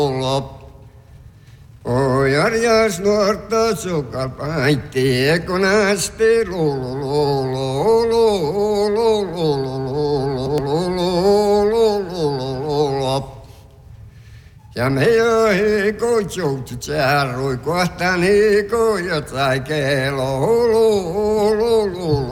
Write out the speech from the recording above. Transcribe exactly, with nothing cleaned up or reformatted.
Ojarjas nuorta sukalpaitti ekonasti ja me jo hiko joutu tjärrui kohtaan hiko jotain kelo.